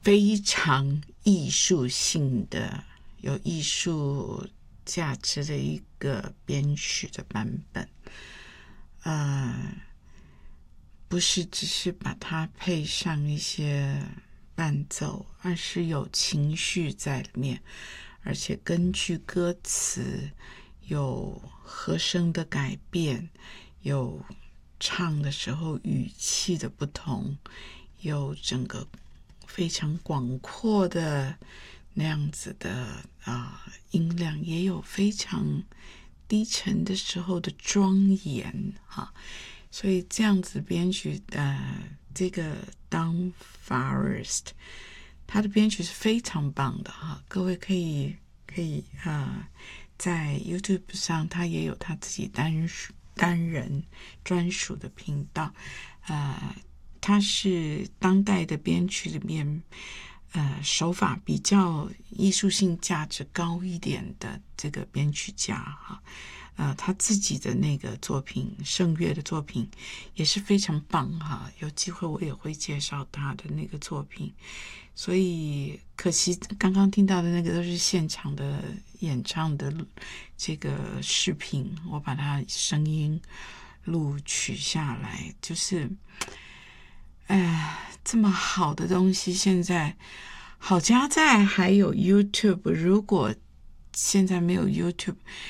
非常艺术性的、有艺术价值的一个编曲的版本。不是只是把它配上一些伴奏，而是有情绪在里面，而且根据歌词有和声的改变，有唱的时候语气的不同，有整个非常广阔的那样子的音量，也有非常低沉的时候的庄严所以这样子编曲这个 Don Forest 他的编曲是非常棒的各位可以在 YouTube 上他也有他自己单人专属的频道他是当代的编曲里面手法比较艺术性价值高一点的这个编曲家他自己的那个作品圣乐的作品也是非常棒有机会我也会介绍他的那个作品，所以可惜刚刚听到的那个都是现场的演唱的这个视频，我把它声音录取下来，就是这么好的东西现在好家在还有 YouTube， 如果现在没有 YouTube